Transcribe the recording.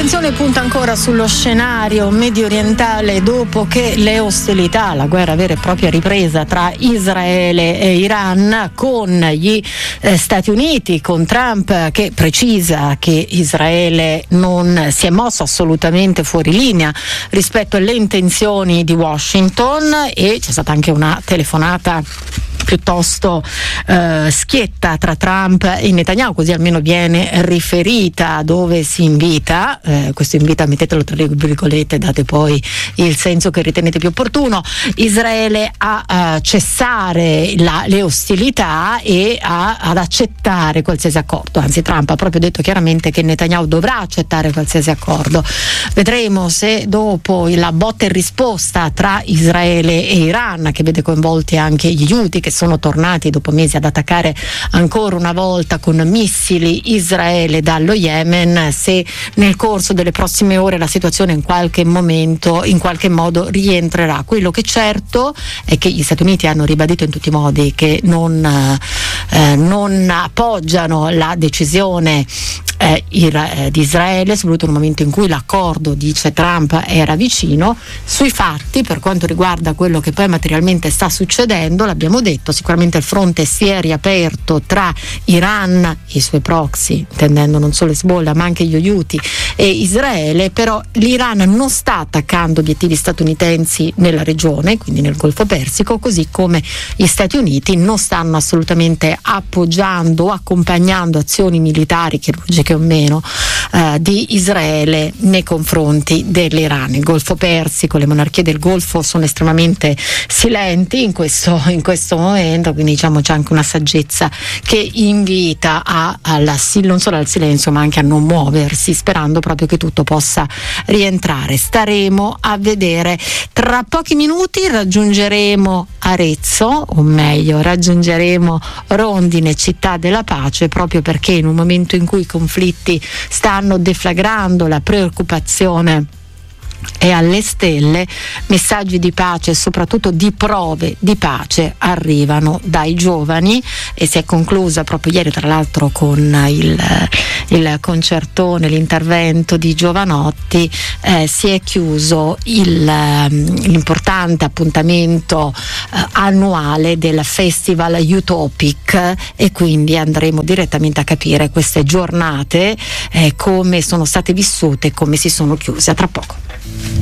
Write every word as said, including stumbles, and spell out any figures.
L'attenzione punta ancora sullo scenario medio orientale dopo che le ostilità, la guerra vera e propria ripresa tra Israele e Iran, con gli eh, Stati Uniti, con Trump che precisa che Israele non si è mosso assolutamente fuori linea rispetto alle intenzioni di Washington, e c'è stata anche una telefonata piuttosto eh, schietta tra Trump e Netanyahu, così almeno viene riferita, dove si invita, eh, questo invita mettetelo tra le virgolette, date poi il senso che ritenete più opportuno, Israele a, a cessare la, le ostilità e a, ad accettare qualsiasi accordo. Anzi, Trump ha proprio detto chiaramente che Netanyahu dovrà accettare qualsiasi accordo. Vedremo se dopo la botta e risposta tra Israele e Iran, che vede coinvolti anche gli Houthi, che sono tornati dopo mesi ad attaccare ancora una volta con missili Israele dallo Yemen, se nel corso delle prossime ore la situazione in qualche momento, in qualche modo rientrerà. Quello che è certo è che gli Stati Uniti hanno ribadito in tutti i modi che non, eh, non appoggiano la decisione eh, ir- di Israele, soprattutto nel momento in cui l'accordo, dice Trump, era vicino. Sui fatti, per quanto riguarda quello che poi materialmente sta succedendo, l'abbiamo detto, sicuramente il fronte si è riaperto tra Iran e i suoi proxy, intendendo non solo Hezbollah ma anche gli Houthi e Israele, però l'Iran non sta attaccando obiettivi statunitensi nella regione, quindi nel Golfo Persico, così come gli Stati Uniti non stanno assolutamente appoggiando o accompagnando azioni militari, chirurgiche o meno, eh, di Israele nei confronti dell'Iran. Il Golfo Persico, le monarchie del Golfo sono estremamente silenti in questo, in questo momento, quindi diciamo c'è anche una saggezza che invita a, alla, non solo al silenzio ma anche a non muoversi, sperando proprio che tutto possa rientrare. Staremo a vedere. Tra pochi minuti raggiungeremo Arezzo, o meglio raggiungeremo Rondine, città della pace, proprio perché in un momento in cui i conflitti stanno deflagrando, la preoccupazione e alle stelle, messaggi di pace e soprattutto di prove di pace arrivano dai giovani, e si è conclusa proprio ieri tra l'altro con il, il concertone, l'intervento di Giovanotti, eh, si è chiuso il, l'importante appuntamento eh, annuale del Festival Utopic, e quindi andremo direttamente a capire queste giornate, eh, come sono state vissute e come si sono chiuse. A tra poco.